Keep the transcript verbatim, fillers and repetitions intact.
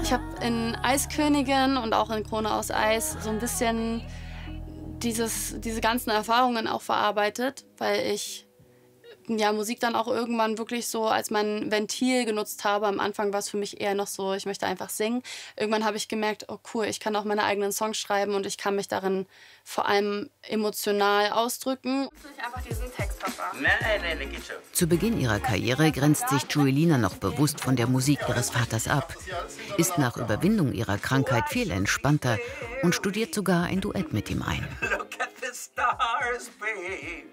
Ich habe in Eiskönigin und auch in Krone aus Eis so ein bisschen dieses, diese ganzen Erfahrungen auch verarbeitet, weil ich ja, Musik dann auch irgendwann wirklich so als mein Ventil genutzt habe. Am Anfang war es für mich eher noch so, ich möchte einfach singen. Irgendwann habe ich gemerkt, oh cool, ich kann auch meine eigenen Songs schreiben und ich kann mich darin vor allem emotional ausdrücken. Einfach diesen Text, Papa. Zu Beginn ihrer Karriere grenzt sich Joelina noch bewusst von der Musik ihres Vaters ab, ist nach Überwindung ihrer Krankheit viel entspannter und studiert sogar ein Duett mit ihm ein. Look at the stars, babe.